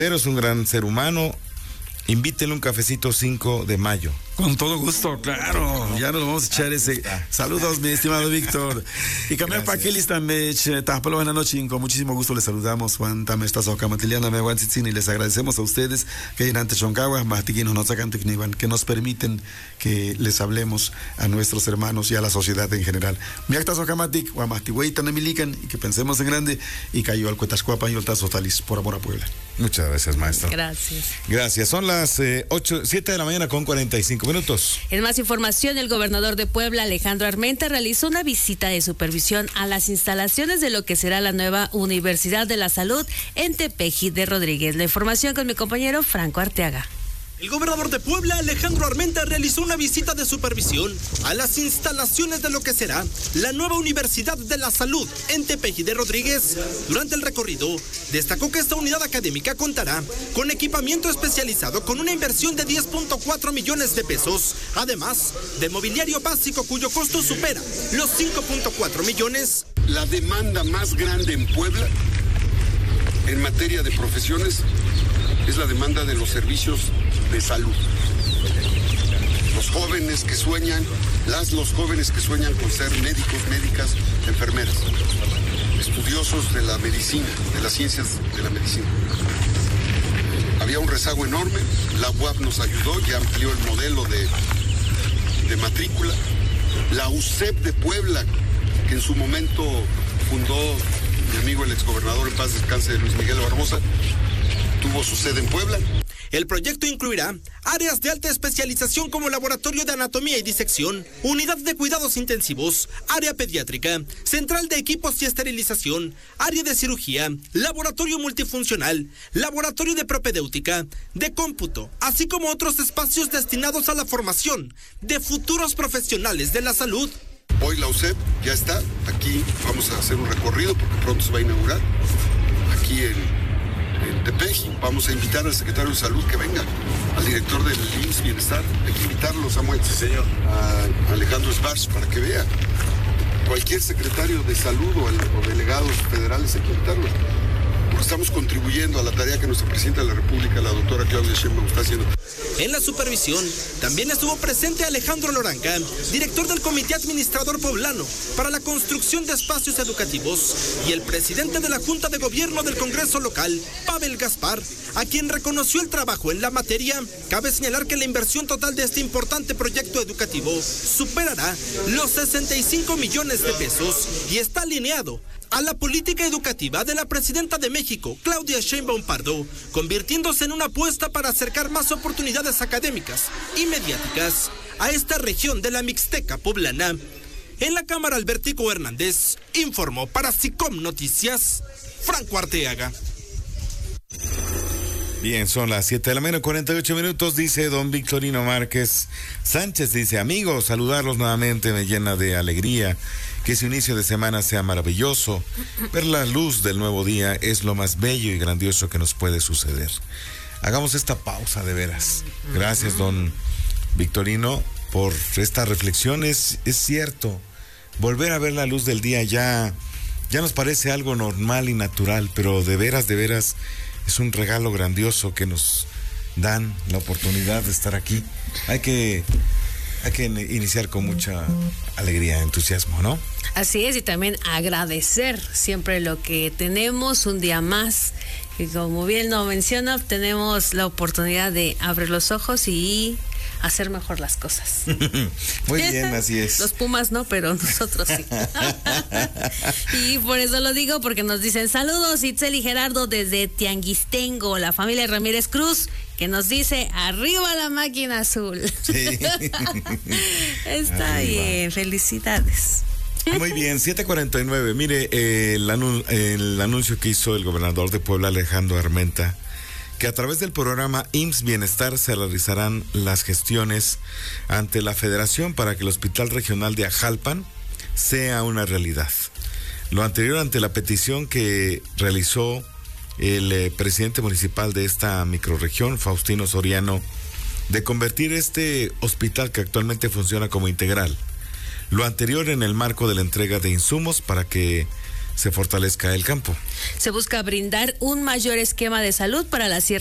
Pero es un gran ser humano. Invítele un cafecito 5 de mayo. Con todo gusto, claro. Ya nos vamos a echar ese. Saludos, mi estimado Víctor. Y cambiar para aquí lista mech. Tapalo buena noche. Con muchísimo gusto les saludamos. Juan Tame estás o Camatiliana me y les agradecemos a ustedes que en ante Choncawa, Matiquinos no sacan que nos permiten que les hablemos a nuestros hermanos y a la sociedad en general. Mi actas o Camatic, Guamatihuey Tanamilican, y que pensemos en grande y cayó al Cuetascuapa y el Tazo Talis por amor a Puebla. Muchas gracias, maestro. Gracias. Gracias. Son las 7 de la mañana con 45 minutos. En más información, el gobernador de Puebla, Alejandro Armenta, realizó una visita de supervisión a las instalaciones de lo que será la nueva Universidad de la Salud en Tepeji de Rodríguez. La información con mi compañero Franco Arteaga. El gobernador de Puebla, Alejandro Armenta, realizó una visita de supervisión a las instalaciones de lo que será la nueva Universidad de la Salud en Tepeji de Rodríguez. Durante el recorrido, destacó que esta unidad académica contará con equipamiento especializado con una inversión de 10.4 millones de pesos, además de mobiliario básico cuyo costo supera los 5.4 millones. La demanda más grande en Puebla en materia de profesiones es la demanda de los servicios de salud. Los jóvenes que sueñan con ser médicos, médicas, enfermeras, estudiosos de la medicina, de las ciencias de la medicina. Había un rezago enorme, la UAP nos ayudó, ya amplió el modelo de matrícula. La UCEP de Puebla, que en su momento fundó mi amigo el exgobernador en paz descanse Luis Miguel Barbosa, tuvo su sede en Puebla. El proyecto incluirá áreas de alta especialización como laboratorio de anatomía y disección, unidad de cuidados intensivos, área pediátrica, central de equipos y esterilización, área de cirugía, laboratorio multifuncional, laboratorio de propedéutica, de cómputo, así como otros espacios destinados a la formación de futuros profesionales de la salud. Hoy la UCEP ya está aquí, vamos a hacer un recorrido porque pronto se va a inaugurar aquí en Tepeji. Vamos a invitar al secretario de Salud que venga, al director del IMSS Bienestar, hay que invitarlo, Samuel. Sí, señor. A Alejandro Sbarch para que vea. Cualquier secretario de Salud o delegados federales hay que invitarlo. Porque estamos contribuyendo a la tarea que nuestra presidenta de la República, la doctora Claudia Sheinbaum, está haciendo. En la supervisión también estuvo presente Alejandro Loranca, director del Comité Administrador Poblano para la construcción de espacios educativos, y el presidente de la Junta de Gobierno del Congreso Local, Pavel Gaspar, a quien reconoció el trabajo en la materia. Cabe señalar que la inversión total de este importante proyecto educativo superará los 65 millones de pesos y está alineado a la política educativa de la presidenta de México, Claudia Sheinbaum Pardo, convirtiéndose en una apuesta para acercar más oportunidades académicas y mediáticas a esta región de la Mixteca poblana. En la Cámara, Albertico Hernández informó para SICOM Noticias, Franco Arteaga. Bien, son las 7 de la mañana, 48 minutos, dice don Victorino Márquez Sánchez, dice, amigos, saludarlos nuevamente me llena de alegría, que su inicio de semana sea maravilloso, ver la luz del nuevo día es lo más bello y grandioso que nos puede suceder. Hagamos esta pausa de veras. Gracias, don Victorino, por esta reflexión. Es cierto, volver a ver la luz del día ya nos parece algo normal y natural, pero de veras, es un regalo grandioso que nos dan la oportunidad de estar aquí. Hay que iniciar con mucha alegría, entusiasmo, ¿no? Así es, y también agradecer siempre lo que tenemos un día más. Y como bien lo menciona, tenemos la oportunidad de abrir los ojos y hacer mejor las cosas. Muy bien, así es. Los Pumas no, pero nosotros sí. Y por eso lo digo, porque nos dicen saludos Itzel y Gerardo desde Tianguistengo, la familia Ramírez Cruz, que nos dice arriba la máquina azul. Sí. Está arriba. Bien, felicidades. Muy bien, 7:49. Mire, el anuncio que hizo el gobernador de Puebla, Alejandro Armenta, que a través del programa IMSS Bienestar se realizarán las gestiones ante la Federación para que el Hospital Regional de Ajalpan sea una realidad. Lo anterior ante la petición que realizó el presidente municipal de esta microrregión, Faustino Soriano, de convertir este hospital que actualmente funciona como integral. Lo anterior en el marco de la entrega de insumos para que se fortalezca el campo. Se busca brindar un mayor esquema de salud para la Sierra